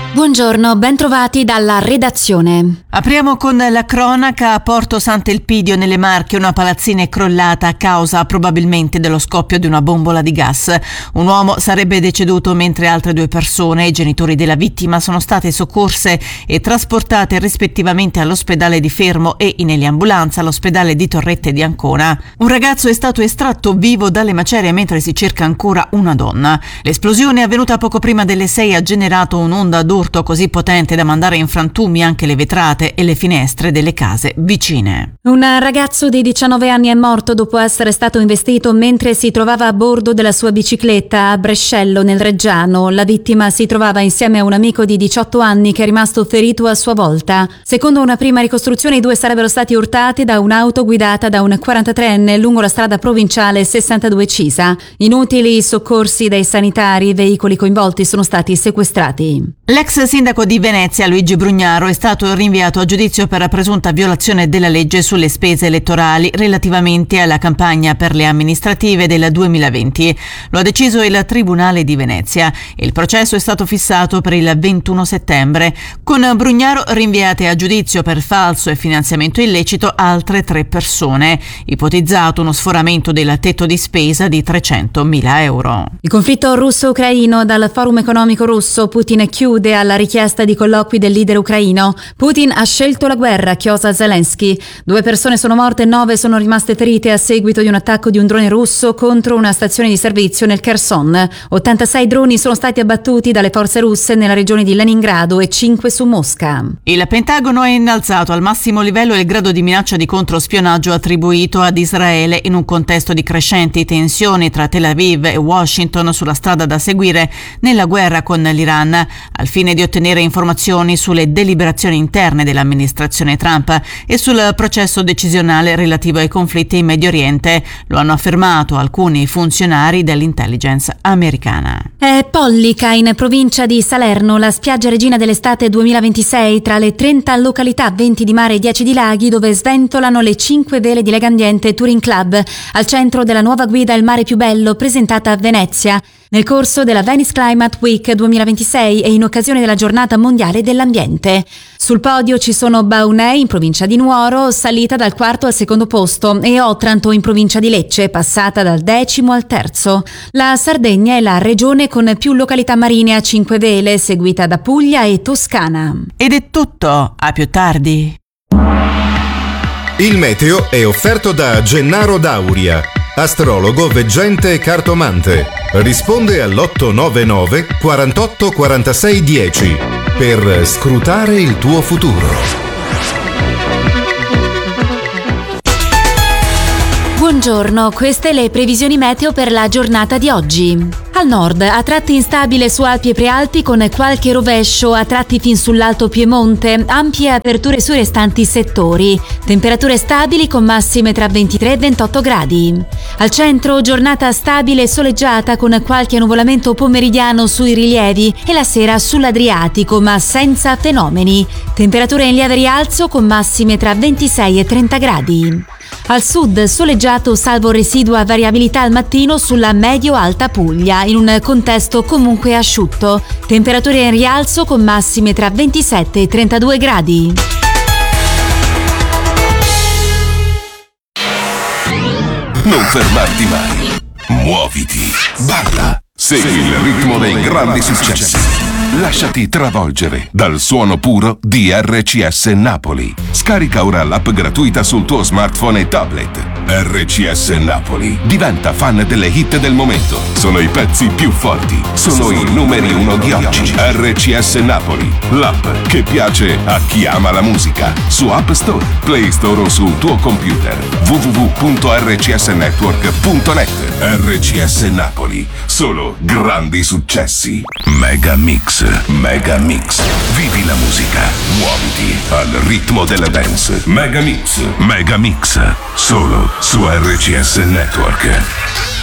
Buongiorno, bentrovati dalla redazione. Apriamo con la cronaca. A Porto Sant'Elpidio nelle Marche una palazzina è crollata a causa probabilmente dello scoppio di una bombola di gas. Un uomo sarebbe deceduto mentre altre 2 persone, i genitori della vittima, sono state soccorse e trasportate rispettivamente all'ospedale di Fermo e in eliambulanza all'ospedale di Torrette di Ancona. Un ragazzo è stato estratto vivo dalle macerie mentre si cerca ancora una donna. L'esplosione avvenuta poco prima delle 6 ha generato un'onda d'urto così potente da mandare in frantumi anche le vetrate e le finestre delle case vicine. Un ragazzo di 19 anni è morto dopo essere stato investito mentre si trovava a bordo della sua bicicletta a Brescello nel Reggiano. La vittima si trovava insieme a un amico di 18 anni che è rimasto ferito a sua volta. Secondo una prima ricostruzione i 2 sarebbero stati urtati da un'auto guidata da un 43enne lungo la strada provinciale 62 Cisa. Inutili i soccorsi dei sanitari, i veicoli coinvolti sono stati sequestrati. L'ex sindaco di Venezia, Luigi Brugnaro, è stato rinviato a giudizio per la presunta violazione della legge sulle spese elettorali relativamente alla campagna per le amministrative del 2020. Lo ha deciso il Tribunale di Venezia. Il processo è stato fissato per il 21 settembre. Con Brugnaro rinviate a giudizio per falso e finanziamento illecito altre 3 persone. Ipotizzato uno sforamento del tetto di spesa di 300.000 euro. Il conflitto russo-ucraino. Dal Forum economico russo, Putin chiude alla richiesta di colloqui del leader ucraino. Putin ha scelto la guerra, chiosa Zelensky. 2 persone sono morte e 9 sono rimaste ferite a seguito di un attacco di un drone russo contro una stazione di servizio nel Kherson. 86 droni sono stati abbattuti dalle forze russe nella regione di Leningrado e 5 su Mosca. Il Pentagono ha innalzato al massimo livello il grado di minaccia di controspionaggio attribuito ad Israele in un contesto di crescenti tensioni tra Tel Aviv e Washington sulla strada da seguire nella guerra con l'Iran, al fine di ottenere informazioni sulle deliberazioni interne dell'amministrazione Trump e sul processo decisionale relativo ai conflitti in Medio Oriente. Lo hanno affermato alcuni funzionari dell'intelligence americana. È Pollica, in provincia di Salerno, la spiaggia regina dell'estate 2026, tra le 30 località, 20 di mare e 10 di laghi, dove sventolano le 5 vele di Legambiente Touring Club, al centro della nuova guida Il mare più bello, presentata a Venezia nel corso della Venice Climate Week 2026 e in occasione della giornata mondiale dell'ambiente. Sul podio ci sono Baunei in provincia di Nuoro, salita dal 4° al 2° posto, e Otranto in provincia di Lecce, passata dal 10° al 3°. La Sardegna è la regione con più località marine a 5 vele, seguita da Puglia e Toscana. Ed è tutto, a più tardi. Il meteo è offerto da Gennaro Dauria, astrologo, veggente e cartomante. Risponde all'899 48 46 10 per scrutare il tuo futuro. Buongiorno, queste le previsioni meteo per la giornata di oggi. Al nord, a tratti instabile su Alpi e Prealpi con qualche rovescio, a tratti fin sull'Alto Piemonte, ampie aperture sui restanti settori. Temperature stabili con massime tra 23 e 28 gradi. Al centro, giornata stabile e soleggiata con qualche annuvolamento pomeridiano sui rilievi e la sera sull'Adriatico, ma senza fenomeni. Temperature in lieve rialzo con massime tra 26 e 30 gradi. Al sud, soleggiato salvo residua variabilità al mattino sulla medio-alta Puglia, in un contesto comunque asciutto. Temperature in rialzo con massime tra 27 e 32 gradi. Non fermarti mai. Muoviti. Balla. Segui il ritmo dei grandi successi. Lasciati travolgere dal suono puro di RCS Napoli. Scarica ora l'app gratuita sul tuo smartphone e tablet. RCS Napoli. Diventa fan delle hit del momento. Sono i pezzi più forti. Sono i numeri 1 di oggi. RCS Napoli. L'app che piace a chi ama la musica. Su App Store, Play Store o sul tuo computer. www.rcsnetwork.net. RCS Napoli. Solo grandi successi. Mega Mix. Mega Mix. Vivi la musica. Muoviti al ritmo della dance. Mega Mix. Mega Mix. Solo su RCS Network.